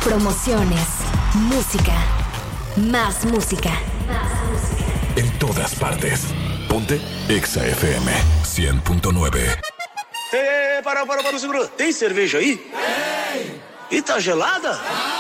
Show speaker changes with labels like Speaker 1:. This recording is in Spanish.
Speaker 1: promociones, música, más música.
Speaker 2: En todas partes. Ponte Exa FM 100.9.
Speaker 3: Para, segura. Tem cerveja aí? Tem. E tá gelada?